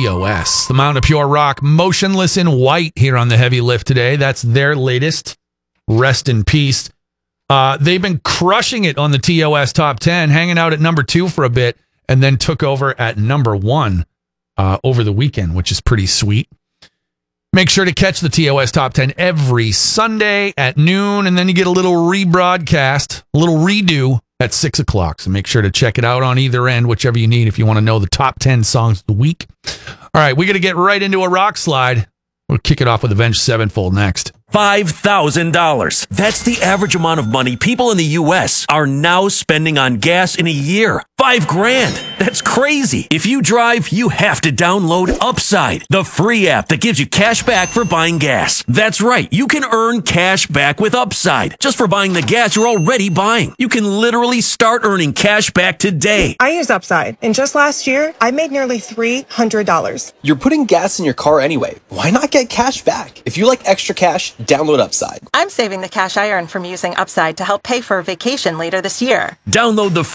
TOS, the Mound of Pure Rock, Motionless in White here on the Heavy Lift today. That's their latest. Rest in peace. They've been crushing it on the TOS Top 10, hanging out at number 2 for a bit, and then took over at number 1 over the weekend, which is pretty sweet. Make sure to catch the TOS Top 10 every Sunday at noon, and then you get a little rebroadcast, a little redo at 6 o'clock. So make sure to check it out on either end, whichever you need if you want to know the top 10 songs of the week. All right, we got to get right into a rock slide. We'll kick it off with Avenged Sevenfold next. $5,000. That's the average amount of money people in the U.S. are now spending on gas in a year. $5,000. That's crazy. If you drive, you have to download Upside, the free app that gives you cash back for buying gas. That's right. You can earn cash back with Upside just for buying the gas you're already buying. You can literally start earning cash back today. I use Upside, and just last year, I made nearly $300. You're putting gas in your car anyway. Why not get cash back? If you like extra cash, download Upside. I'm saving the cash I earn from using Upside to help pay for a vacation later this year. Download the